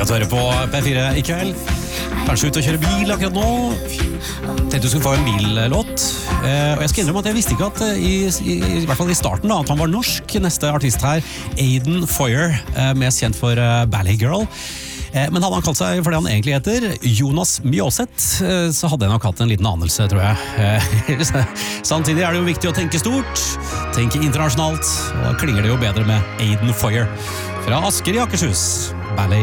Fortsett å høre på P4 I kveld. Kanskje ute og kjøre bil akkurat nå. Tenkte du skulle få en billåt. Og jeg skal innrømme at jeg visste ikke at i hvert fall I starten da, at han var norsk. Neste artist her, Aiden Foyer, mest kjent for Ballet Girl. Men hadde han kalt seg for det han egentlig heter, Jonas Mjåseth, så hadde jeg nok hatt en liten anelse, tror jeg. Samtidig det jo viktig å tenke stort, tenke internasjonalt, og da klinger det jo bedre med Aiden Foyer fra Asker I Akershus. Ballet